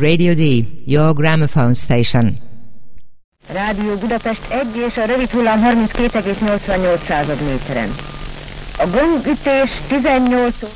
Radio D, your gramophone station. Rádió Budapest 1 és a rövid hullám 32,88 méteren. A gongütés 18